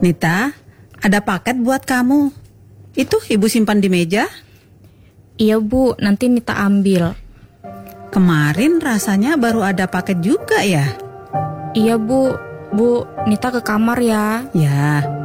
Nita, ada paket buat kamu. Itu ibu simpan di meja. Iya Bu, nanti Nita ambil. Kemarin rasanya baru ada paket juga ya? Iya Bu, Nita ke kamar ya. Ya.